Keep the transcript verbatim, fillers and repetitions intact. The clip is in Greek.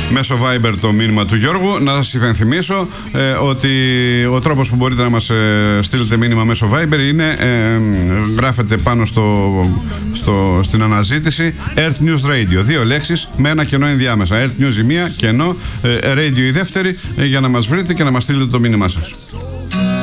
μέσω Viber το μήνυμα του Γιώργου. Να σας υπενθυμίσω ε, ότι ο τρόπος που μπορείτε να μας ε, στείλετε μήνυμα μέσω Viber είναι ε, γράφετε πάνω στο, στο, στην αναζήτηση Earth News Radio. Δύο λέξεις με ένα κενό ενδιάμεσα. Earth News η μία, κενό, ε, Radio η δεύτερη, ε, για να μας βρείτε και να μας στείλετε το μήνυμά σας.